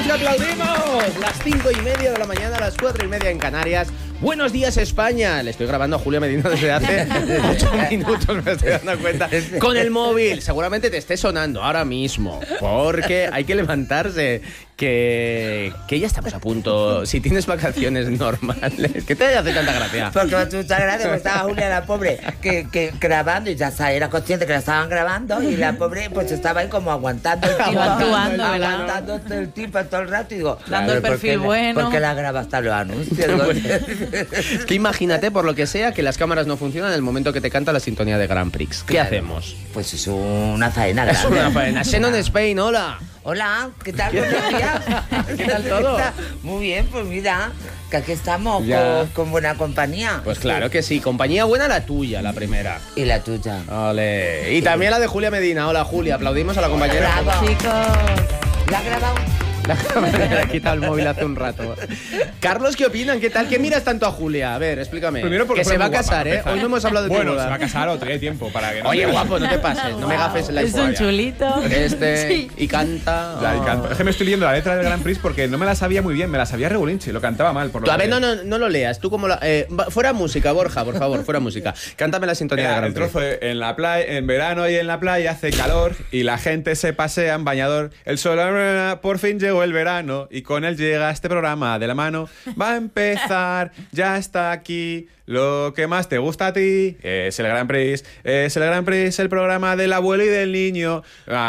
que aplaudimos. Las 5:30 de la mañana, las 4:30 en Canarias. Buenos días, España. Le estoy grabando a Julia Medina desde hace 8 minutos, me estoy dando cuenta. Con el móvil. Seguramente te esté sonando ahora mismo. Porque hay que levantarse. Que ya estamos a punto. Si tienes vacaciones normales. ¿Qué te hace tanta gracia? Porque me hace mucha gracia, porque estaba Julia, la pobre, que grabando, y ya era consciente que la estaban grabando, y la pobre pues estaba ahí como aguantando el tipo. Aguantando el tipo todo el rato, y digo, dando el perfil bueno. Porque la graba hasta los anuncios. Es que imagínate, por lo que sea, que las cámaras no funcionan en el momento que te canta la sintonía de Grand Prix. ¿Qué hacemos? Pues es una faena grande. Es una faena. Xenon Spain, hola. Hola, ¿qué tal? Buenos días. ¿Qué tal todo? Muy bien, pues mira, que aquí estamos con buena compañía. Pues claro que sí, compañía buena la tuya, la primera. Y la tuya. Ole. Y también la de Julia Medina. Hola, Julia, aplaudimos a la compañera. Bravo. Chicos. ¿La has grabado? Le he quitado el móvil hace un rato. Carlos, ¿qué opinan? ¿Qué tal? ¿Qué miras tanto a Julia? A ver, explícame. Primero porque que se va a casar, guapa, Hoy no hemos hablado de tu boda. Bueno, se va a casar o tiene tiempo para que no. Oye, guapo, no te pases, no me gafes la Es un historia. chulito. Sí. Y canta. Ya, y canto. Es que me estoy leyendo la letra del Grand Prix porque no me la sabía muy bien, me la sabía regulinchi, lo cantaba mal. Por lo A ver, que... no lo leas. Tú como la. Fuera música, Borja, por favor, fuera música. Cántame la sintonía de Era Grand el Prix. trozo en la playa, en verano y en la playa hace calor y la gente se pasea en bañador. El sol, por fin llegó el verano y con él llega este programa de la mano. Va a empezar, ya está aquí. Lo que más te gusta a ti es el Grand Prix. Es el Grand Prix, el programa del abuelo y del niño.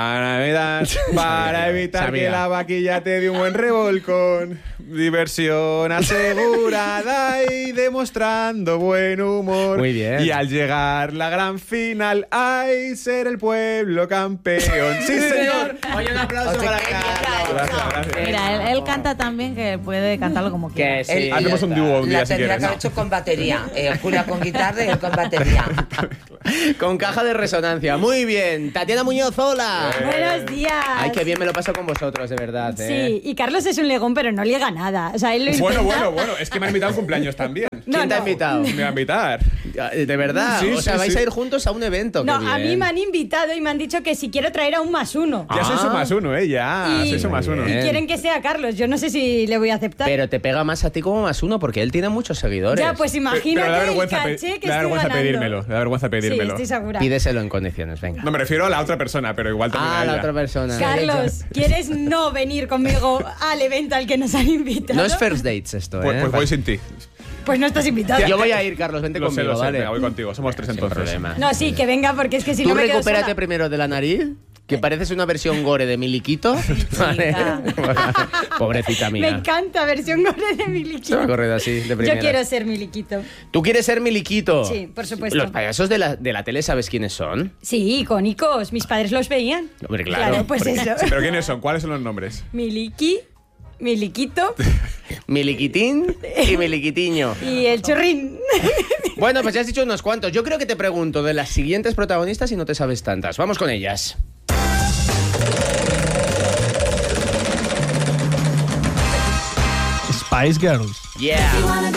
Para evitar que la vaquilla te dé un buen revolcón. Diversión asegurada y demostrando buen humor. Muy bien. Y al llegar la gran final, ¡ay, ser el pueblo campeón! ¡Sí, señor! Oye, un aplauso para Carlos. Gracias. Mira, él canta tan bien que puede cantarlo como quiera. Que sí. Hacemos un dúo un día La si tendría quieres. que haber hecho con batería. Julia con guitarra y él con batería. Con caja de resonancia. Muy bien. Tatiana Muñoz, hola. Buenos días. Ay, qué bien me lo paso con vosotros, de verdad. Sí, y Carlos es un legón, pero no liega nada. O sea, él lo intenta. Bueno, es que me han invitado a un cumpleaños también. ¿Quién te ha invitado? Me va a invitar. ¿De verdad? Sí, o sea, sí, vais sí. a ir juntos a un evento. No, qué a mí bien. me han invitado y me han dicho que si quiero traer a un +1. Ya soy su más uno, ya. Y- Soy su más uno. Y quieren que sea Carlos. Yo no sé si le voy a aceptar. Pero te pega más a ti como +1 porque él tiene muchos seguidores. Ya, pues imagínate Pero le da el vergüenza, caché que le da estoy vergüenza ganando. pedírmelo. Le da vergüenza Sí, pedírmelo. estoy segura. Pídeselo en condiciones, venga. No, me refiero a la otra persona, pero igual también a La ella. otra persona. Carlos, ¿quieres no venir conmigo al evento al que nos han invitado? No es first dates esto, Pues voy sin ti. Pues no estás invitado. Yo voy a ir, Carlos, vente Lo sé, conmigo, vale. venga, voy contigo. Somos tres Sin entonces. problema. No, sí, que venga, porque es que si Tú no me quedo recupérate sola. primero de la nariz, que pareces una versión gore de Miliquito. Vale. Pobrecita Me mía. encanta, versión gore de Se me ha Miliquito. corrido así, de primera. Yo quiero ser Miliquito. ¿Tú quieres ser Miliquito? Sí, por supuesto. Los payasos de la tele, ¿sabes quiénes son? Sí, icónicos. Mis padres los veían. Hombre, claro. pues Porque- eso. Sí, ¿pero quiénes son? ¿Cuáles son los nombres? Miliki, Miliquito Miliquitín y Miliquitiño. y el chorrín. Bueno, pues ya has dicho unos cuantos. Yo creo que te pregunto de las siguientes protagonistas y no te sabes tantas. Vamos con ellas. Spice Girls. Yeah.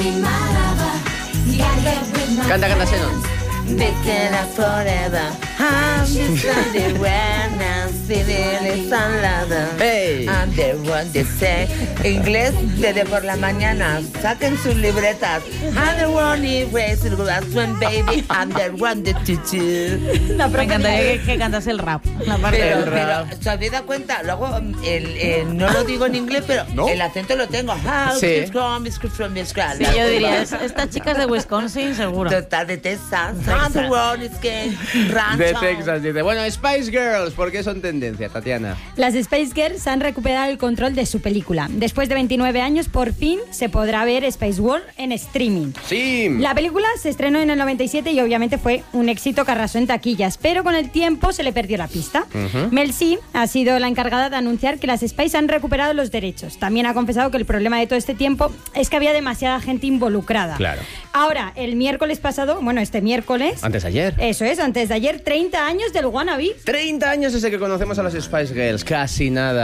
Canta, canta, Xenon. Together forever. I'm just underwear now, sitting on ladder. Hey. I'm the one that say inglés desde por la mañana. Saquen sus libretas. I'm the one that raised the glass when baby. I'm the one that teaches. Me encantaría que cantase el rap. La parte Pero, del rap. ¿se habéis dado cuenta? Luego, no lo digo en inglés, pero ¿No? el acento lo tengo. Sí. Sí, yo diría, esta chica es de Wisconsin, seguro. Total, de Texas. I'm the one that's getting rancho. De Texas, dice. Bueno, Spice Girls, ¿por qué son tendencia, Tatiana? Las Spice Girls han recuperado el control de su película. Después de 29 años, por fin se podrá ver Spice World en streaming. Sí. La película se estrenó en el 97 y obviamente fue un éxito que arrasó en taquillas, pero con el tiempo se le perdió la pista. Mel C ha sido la encargada de anunciar que las Spice han recuperado los derechos. También ha confesado que el problema de todo este tiempo es que había demasiada gente involucrada. Claro. Ahora, el miércoles pasado, bueno, este miércoles... Antes de ayer. Eso es, antes de ayer, 30 años del Wannabe. 30 años desde que conocemos a las Spice Girls. Casi nada.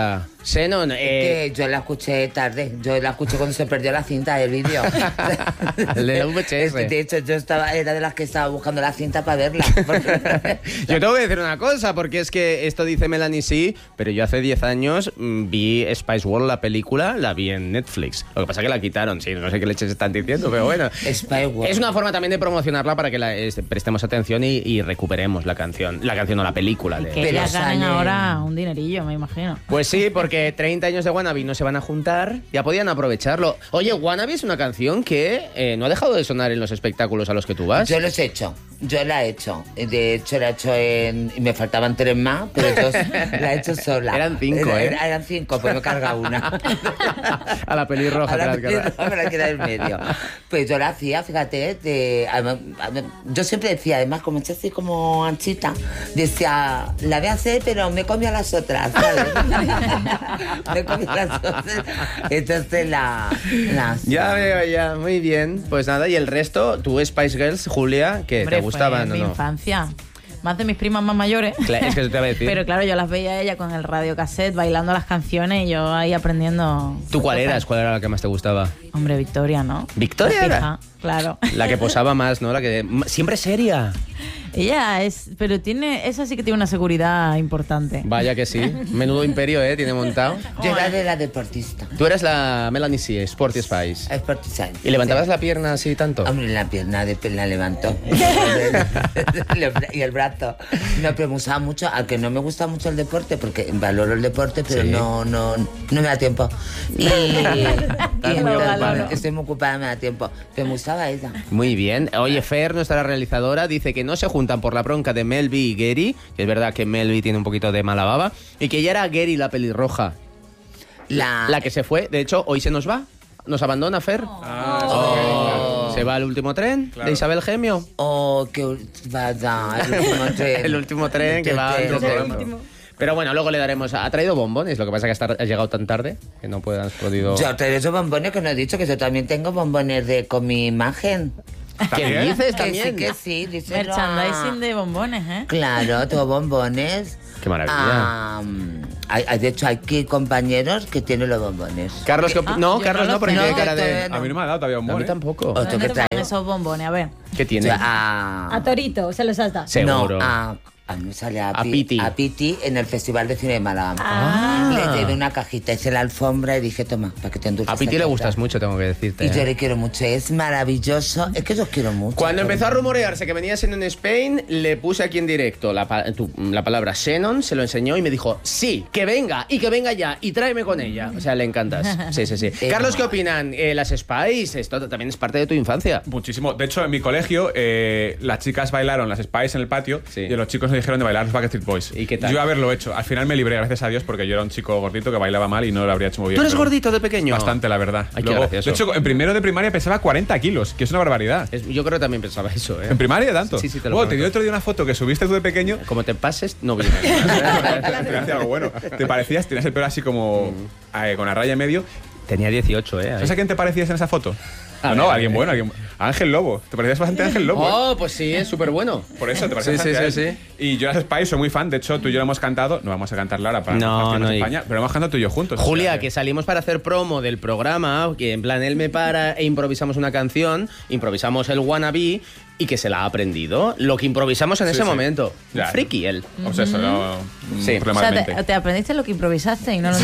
Xenon, Que yo la escuché tarde. Yo la escuché cuando se perdió la cinta del vídeo. el de la VHS. De hecho, era de las que estaba buscando la cinta para verla. Yo tengo que decir una cosa, porque es que esto dice Melanie sí, pero yo hace 10 años vi Spice World, la película, la vi en Netflix. Lo que pasa es que la quitaron, sí, no sé qué leches están diciendo, pero bueno. Spice World. Es una forma también de promocionarla para que prestemos atención y recuperemos la canción o la película. Y que ellas ganen ahora un dinerillo, me imagino. Pues sí, porque 30 años de Wannabe no se van a juntar, ya podían aprovecharlo. Oye, Wannabe es una canción que no ha dejado de sonar en los espectáculos a los que tú vas. Yo los he hecho, yo la he hecho. De hecho, la he hecho y me faltaban 3 más, pero yo la he hecho sola. Eran 5, Eran 5, pues me carga una. A la pelirroja. A la pelirroja me la queda en medio. Pues yo la hacía, fíjate, yo siempre decía, además, como es así como anchita, decía, la voy a hacer, pero me comí a las otras, ¿sabes? Me comí a las otras. Entonces Ya veo, ya, muy bien. Pues nada, y el resto, tú Spice Girls, Julia, que Hombre, te gustaban fue o mi no. infancia. Más de mis primas más mayores. Claro, es que eso te iba a decir. Pero claro, yo las veía a ella con el radiocassette bailando las canciones y yo ahí aprendiendo. ¿Tú cuál eras? ¿Cuál era la que más te gustaba? Hombre, Victoria, ¿no? ¿Victoria La era? pija, claro. La que posaba más, ¿no? La que siempre seria. Ella es, pero esa sí que tiene una seguridad importante. Vaya que sí. Menudo imperio, tiene montado. Yo era de la deportista. Tú eras la Melanie C, Sporty Spice. Sportista. ¿Y levantabas la pierna así tanto? Hombre, la pierna la levantó. Y el brazo. No, pero me gustaba mucho, aunque no me gusta mucho el deporte, porque valoro el deporte, pero Sí. no me da tiempo. Y muy ocupada. estoy muy ocupada, me da tiempo. Pero me gustaba ella. Muy bien. Oye, Fer, nuestra realizadora, dice que no se juntan por la bronca de Melvi y Gary, que es verdad que Melvi tiene un poquito de mala baba, y que ya era Gary la pelirroja. La que se fue. De hecho, hoy se nos va. Nos abandona, Fer. Se va al último tren de Isabel Gemio. Oh, que vaya, el último tren. El último tren que va antes de esto. Pero bueno, luego le daremos... Ha traído bombones, lo que pasa es que ha llegado tan tarde que no has podido... Yo traigo esos bombones que no he dicho, que yo también tengo bombones con mi imagen. ¿Qué dices Que también? sí, que sí. Díselo Merchandising de bombones, ¿eh? Claro, tengo bombones. Qué maravilla. De hecho, hay aquí compañeros que tienen los bombones. Carlos, no, yo Carlos no no, lo porque sé. tiene No, cara de... todavía no. A mí no me ha dado todavía un A mí bone. tampoco. Otro ¿Dónde que te traigo. ponen esos bombones? A ver. ¿Qué tiene? A Torito, se los has dado. Seguro. No, a mí me sale a Piti. A Piti en el Festival de Cine de Málaga. Le llevé una cajita, hice la alfombra y dije, toma, para que te endulces. A Piti le aquí gustas atrás. mucho, tengo que decirte. Y yo le quiero mucho, es maravilloso. Es que yo os quiero mucho. Cuando empezó a rumorearse que venías en Spain, le puse aquí en directo la palabra Xenon, se lo enseñó y me dijo, sí, que venga ya y tráeme con ella. O sea, le encantas. Sí, sí, sí. Carlos, ¿qué opinan? Las Spice, esto también es parte de tu infancia. Muchísimo. De hecho, en mi colegio, las chicas bailaron las Spice en el patio Sí. y los chicos nos dijeron de bailar los Backstreet Boys. ¿Y qué tal? Yo haberlo hecho. Al final me libré, gracias a Dios, porque yo era un chico gordito que bailaba mal y no lo habría hecho muy bien. ¿Tú eres pero gordito de pequeño? Bastante, la verdad. Ay, qué gracioso. de hecho, en primero de primaria pesaba 40 kilos, que es una barbaridad. Yo creo que también pensaba eso, ¿eh? ¿En primaria tanto? Sí, te lo Te prometo. dio otro día una foto que subiste tú de pequeño. Como te pases, no vienes. Te hacía algo bueno. Te parecías, tenías el pelo así como con la raya en medio. Tenía 18, ¿eh? ¿Sabes a quién te parecías en esa foto? A No, ver, alguien bueno, alguien... Ángel Lobo. Te parecías bastante a Ángel Lobo. Oh, pues sí, es súper bueno. Por eso te parecías Sí, sí, bastante a sí, él. Y yo las Spice soy muy fan. De hecho, tú y yo lo hemos cantado. No vamos a cantarla ahora para No, partirnos no, España, pero hemos cantado tú y yo juntos. Julia, O sea que salimos para hacer promo del programa, que en plan él me para e improvisamos una canción, improvisamos el Wannabe y que se la ha aprendido. Lo que improvisamos en Sí, ese sí. momento. Ya. Un friki él. O sea, eso no... Sí. O sea, te aprendiste lo que improvisaste y no lo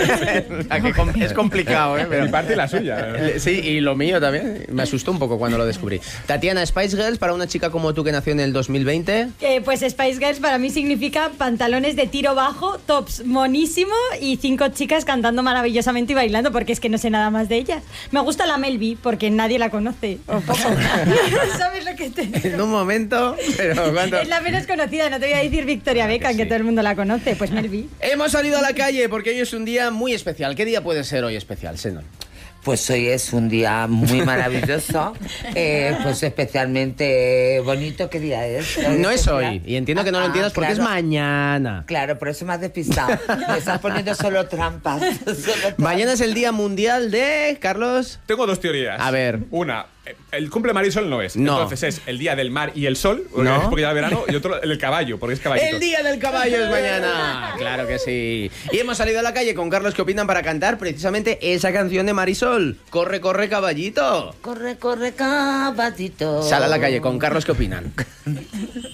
entendí. Es complicado, ¿eh? Mi parte y la suya. Sí, y lo mío también. Me asustó un poco cuando lo descubrí. Tatiana, Spice Girls, para una chica como tú que nació en el 2020. Pues Spice Girls para mí significa pantalones de tiro bajo, tops monísimo y 5 chicas cantando maravillosamente y bailando, porque es que no sé nada más de ellas. Me gusta la Melvi porque nadie la conoce, o poco. ¿Sabes lo que te digo? En un momento, pero ¿cuánto? Es la menos conocida, no te voy a decir Victoria Beckham, que sí. todo el mundo la conoce, pues Melvi. Hemos salido a la calle porque hoy es un día muy especial. ¿Qué día puede ser hoy especial, Xenon? Pues hoy es un día muy maravilloso, pues especialmente bonito. ¿Qué día es? No es especial? hoy, y entiendo que no lo entiendas porque claro. es mañana. Claro, por eso me has despistado. Me estás poniendo solo trampas. Mañana es el Día Mundial de... Carlos... Tengo dos teorías. A ver. Una, el cumple Marisol no es. No. Entonces es el día del mar y el sol, No. porque ya verano, y otro el caballo, porque es caballito. El día del caballo es mañana. Claro que sí. Y hemos salido a la calle con Carlos, ¿qué opinan para cantar precisamente esa canción de Marisol? Corre, corre, caballito. Corre, corre, caballito. Sal a la calle con Carlos, ¿qué opinan?